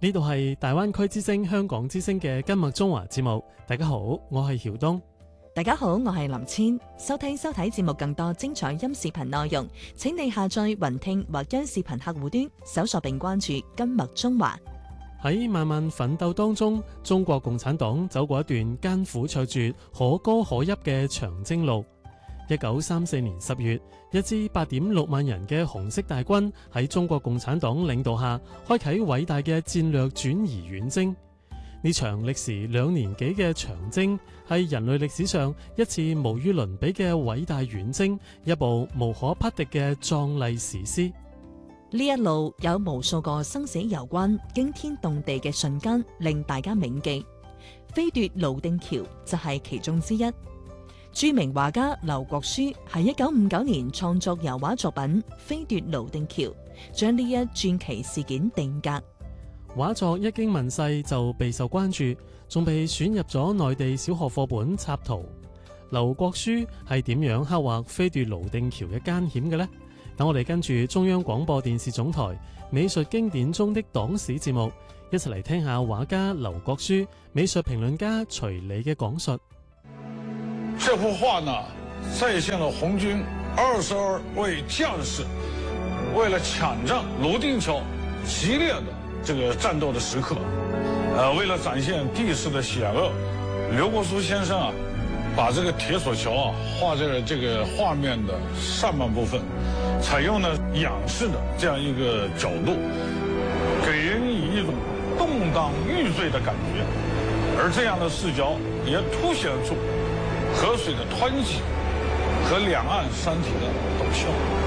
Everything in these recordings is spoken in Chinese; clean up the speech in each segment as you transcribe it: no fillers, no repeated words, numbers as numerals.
呢度係大灣區之聲香港之聲嘅今麥中華節目。大家好，我係曉東。 大家好，我係林千。收睇節目更多精彩音視頻內容，請你下載雲聽或央視頻客戶端搜索並關注今麥中華。 喺漫漫奮鬥當中，中國共產黨走過一段艱苦卓絕、可歌可泣嘅長征路。1934年10月，一支8.6萬人嘅紅色大軍喺中國共產黨領導下，開啟偉大嘅戰略轉移遠征。呢場歷時2年幾嘅長征，係人類歷史上一次無與倫比嘅偉大遠征，一部無可匹敵嘅壯麗史詩。 呢一路有無數個生死攸關、驚天動地嘅瞬間，令大家銘記。飛奪瀘定橋就係其中之一。著名畫家劉國書喺1959年創作油畫作品《飛奪瀘定橋》，將呢一傳奇事件定格。 畫作一經問世就備受關注，仲被選入咗內地小學課本插圖。劉國書係點樣刻畫飛奪瀘定橋嘅艱險嘅呢？等我哋跟住中央廣播電視總台美術經典中的黨史節目，一齊嚟聽下畫家劉國書、美術評論家徐理嘅講述。 這幅畫呢，再現了紅軍22位將士為了搶佔瀘定橋激烈的這個戰鬥的時刻。為了展現地勢的險惡，劉國書先生啊，把這個鐵索橋啊畫在了這個畫面的上半部分，採用了仰視的這樣一個角度，給人以一種動盪欲墜的感覺。而這樣的視角也凸顯出河水的湍急和兩岸山體的陡峭。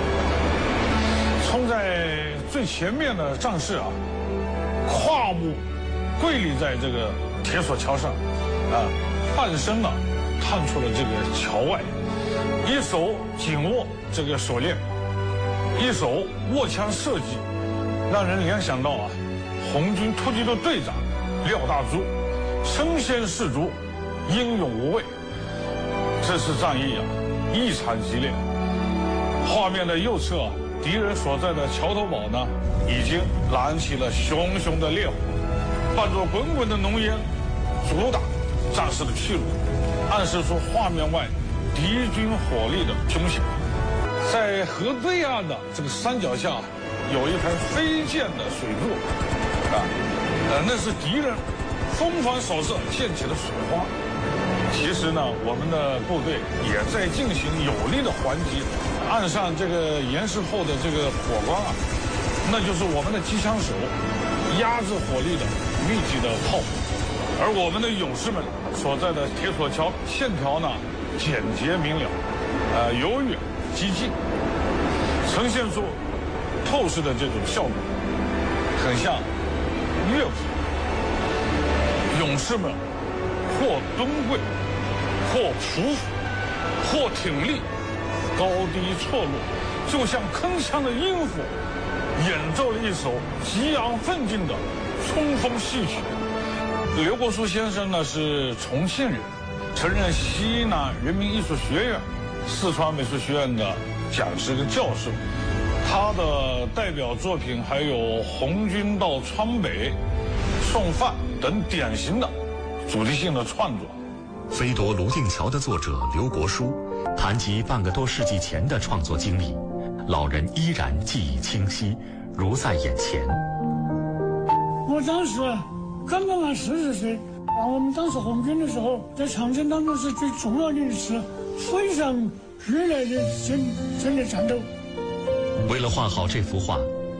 衝在最前面的戰士啊，胯部跪立在這個鐵索橋上，半身呢探出了這個橋外，一手緊握這個鎖鏈，一手握槍射擊，讓人聯想到啊，紅軍突擊隊隊長廖大銖身先士卒，英勇無畏。這次戰役啊，異常激烈。畫面的右側，敵人所在的橋頭堡呢，已經燃起了熊熊的烈火，伴着滾滾的濃煙，阻擋戰士的去路，暗示出畫面外敵軍火力的凶險。在河對岸的這個山腳下，有一排飛濺的水柱，那是敵人風帆掃射濺起的水花。其實呢，我們的部隊也在進行有力的還擊。岸上這個岩石後的這個火光啊，那就是我們的機槍手壓制火力的密集的炮火。而我們的勇士們所在的鐵索橋線條呢，簡潔明了，由遠及近，呈現出透視的這種效果，很像樂譜。勇士們或蹲跪，或匍匐，或挺立，高低錯落，就像鏗鏘的音符，演奏了一首激昂奮進的衝鋒戲曲。劉國書先生呢是重慶人，曾任西南人民藝術學院、四川美術學院的講師跟教授。他的代表作品還有《紅軍到川北》、《送飯》等典型的主題性的創作。 飛奪瀘定橋的作者劉國書談及半個多世紀前的創作經歷，老人依然記憶清晰，如在眼前。 我當時剛剛滿40歲，我們當時紅軍的時候，在長征當中是最重要的一次非常劇烈的真的戰鬥。 為了畫好這幅畫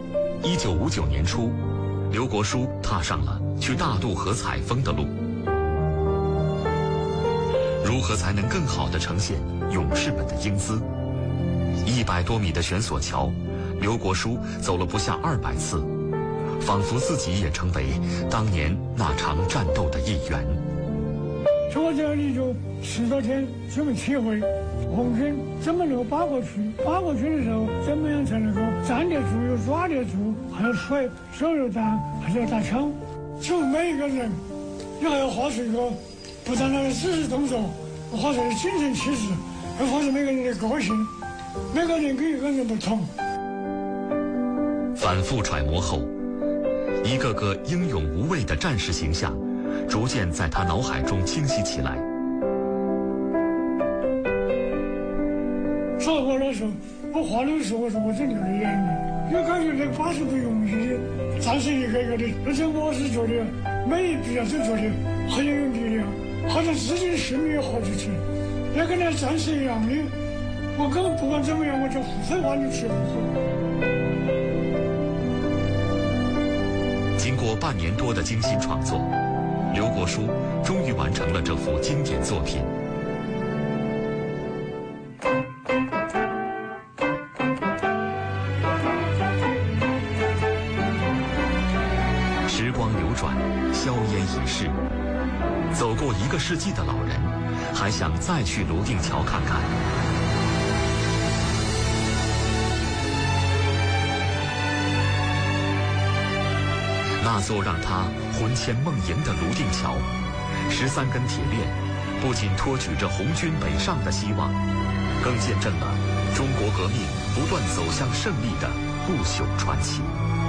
，1959年初，劉國書踏上了去大渡河採風的路。如何才能更好地呈現勇士們的英姿？100多米的懸索橋，劉國書走了不下200次，仿佛自己也成為當年那場戰鬥的一員。 坐這裡就10多天，就沒體會紅軍怎麼能夠扒過去？扒過去的時候，怎麼樣才能夠站得住，又抓得住，還要甩手榴彈，還要打槍。就每一個人，你還要畫出一個不單單是實時動作，畫出的精神氣質，還畫出每個人的個性，每個人跟一個人不同。 反覆揣摩後一个个英勇无畏的战士形象，逐渐在他脑海中清晰起来。 说过的时候，我话的时候，我说我真流泪眼泪，也感觉这把是不容易的，战士一个个的，而且我是觉得每一笔啊都觉得很有力量，好像自己的性命也活着去，也跟那战士一样的，我根本不管怎么样，我就很往里去。 经过半年多的精心创作，刘国书终于完成了这幅经典作品。时光流转，硝烟已逝，走过1个世纪的老人，还想再去泸定桥看看。那座让他魂牵梦萦的泸定桥，13根铁链，不仅托举着红军北上的希望，更见证了中国革命不断走向胜利的不朽传奇。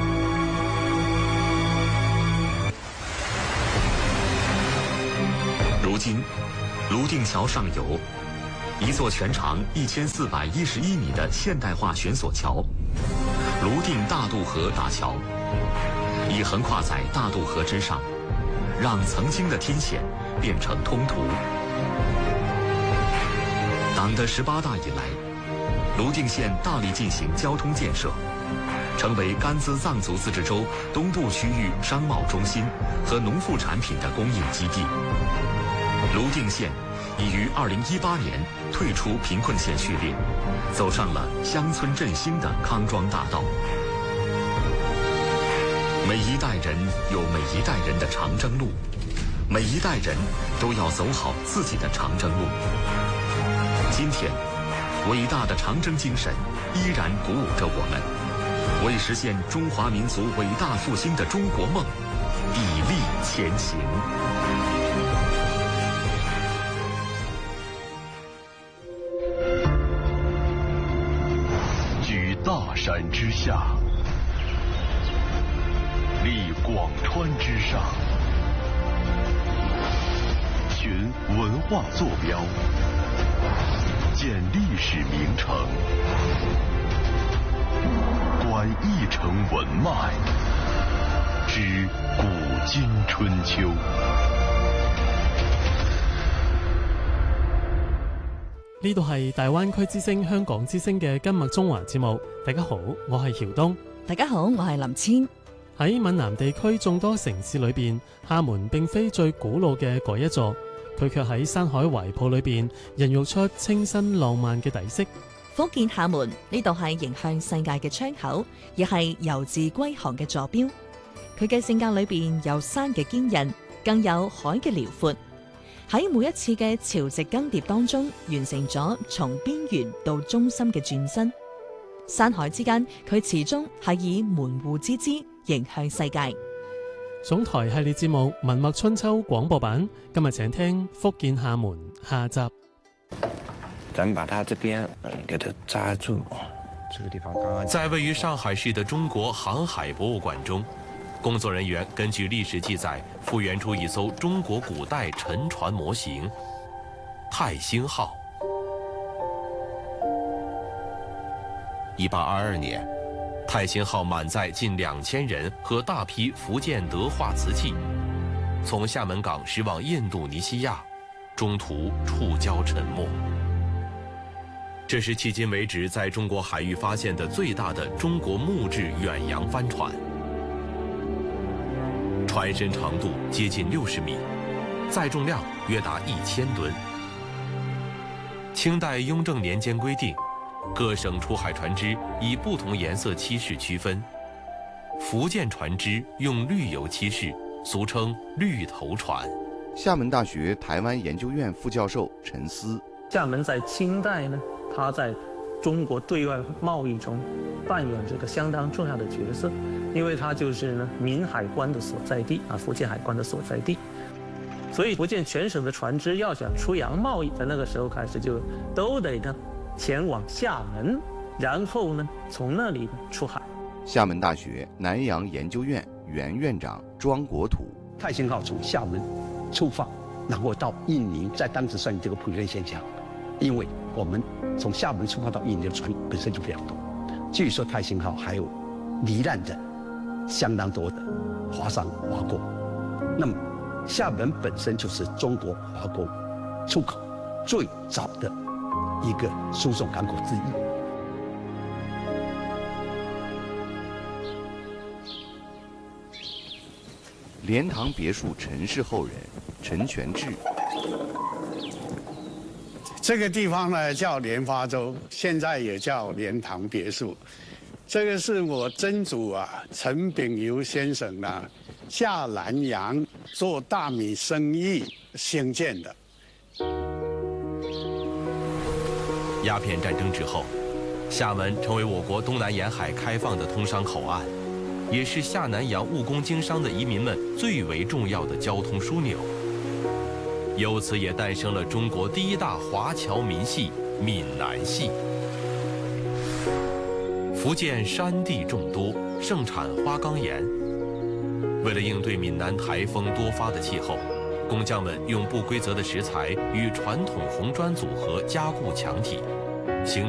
如今，泸定桥上有一座全长1411米的现代化悬索桥——泸定大渡河大桥。已横跨在大渡河之上，让曾经的天险变成通途。党的18大以来，泸定县大力进行交通建设，成为甘孜藏族自治州东部区域商贸中心和农副产品的供应基地。泸定县已于2018年退出贫困县序列，走上了乡村振兴的康庄大道。每一代人有每一代人的长征路，每一代人都要走好自己的长征路。今天，伟大的长征精神依然鼓舞着我们，为实现中华民族伟大复兴的中国梦砥砺前行。 居大山之下，立广川之上，寻文化坐标，见历史名城，观一城文脉，知古今春秋。 呢度係大灣區之聲香港之聲嘅今日中華節目。大家好，我係曉東。 大家好，我係林千。 喺閩南地區眾多城市裏邊，廈門並非最古老嘅嗰一座，佢卻喺山海懷抱裏邊孕育出清新浪漫嘅底色。 福建廈門呢度係迎向世界嘅窗口，亦係遊自歸航嘅坐標。佢嘅性格裏邊有山嘅堅韌，更有海嘅遼闊。喺每一次嘅潮汐更迭當中，完成咗從邊緣到中心嘅轉身。山海之間，佢始終係以門戶之姿迎向世界。 總台系列節目《文墨春秋》廣播版，今日請聽福建廈門下集。 咱们把它这边给它扎住。这个地方刚刚在位于上海市的中国航海博物馆中，工作人员根据历史记载复原出一艘中国古代沉船模型——泰兴号。1822年，泰兴号满载近2000人和大批福建德化瓷器，从厦门港驶往印度尼西亚，中途触礁沉没。这是迄今为止在中国海域发现的最大的中国木质远洋帆船，船身长度接近60米，载重量约达1000吨。清代雍正年间规定，各省出海船只以不同颜色漆饰区分，福建船只用绿油漆饰，俗称绿头船。 厦门大学台湾研究院副教授陈思， 厦门在清代呢，它在中国对外贸易中扮演这个相当重要的角色，因为它就是呢闽海关的所在地啊，福建海关的所在地。所以福建全省的船只要想出洋贸易，在那个时候开始就都得呢前往厦门，然后呢从那里出海。 厦门大学南洋研究院原院长庄国土。 泰兴号从厦门出发，然后到印尼，在当时算这个普遍现象，因为我们从厦门出发到印尼的船本身就非常多，据说泰兴号还有罹难的相当多的华商华工。那么厦门本身就是中国华工出口最早的一个输送港口之一。 莲塘别墅陈氏后人陈全志。 这个地方呢叫莲花洲，现在也叫莲塘别墅。这个是我曾祖啊陈炳游先生呢下南洋做大米生意兴建的。 鸦片战争之后，厦门成为我国东南沿海开放的通商口岸，也是下南洋务工经商的移民们最为重要的交通枢纽。由此也诞生了中国第一大华侨民系闽南系。福建山地众多，盛产花岗岩。为了应对闽南台风多发的气候，工匠们用不规则的石材与传统红砖组合加固墙体，